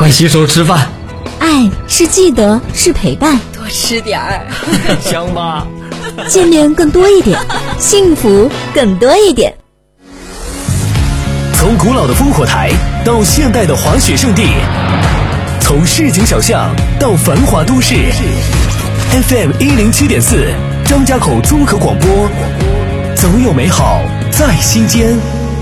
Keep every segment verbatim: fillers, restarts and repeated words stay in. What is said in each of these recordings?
爱洗手吃饭， 爱是记得，是陪伴， 多吃点儿， 香吧？ 见面更多一点，幸福更多一点。 从古老的烽火台到现代的滑雪胜地，从市井小巷到繁华都市 ，F M 一零七点四，张家口综合广播，总有美好在心间。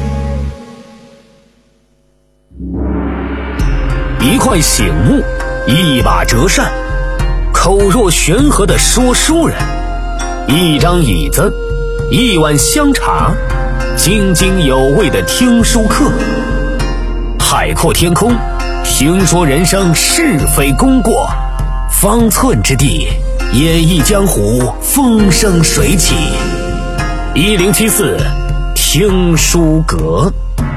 一块醒目，一把折扇，口若悬河的说书人，一张椅子，一碗香茶，津津有味的听书课，海阔天空，评说人生是非功过，方寸之地，演绎江湖风生水起。一零七四听书阁。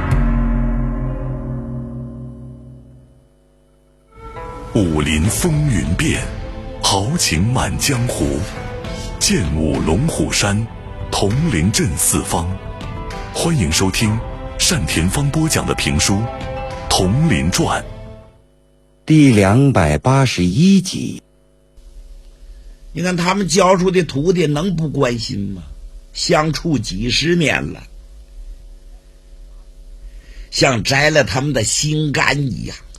武林风云变，豪情满江湖，剑舞龙虎山，铜陵镇四方。欢迎收听单田芳播讲的评书《铜陵传》 第两百八十一集。 你看他们教出的徒弟能不关心吗？相处几十年了，像摘了他们的心肝一样。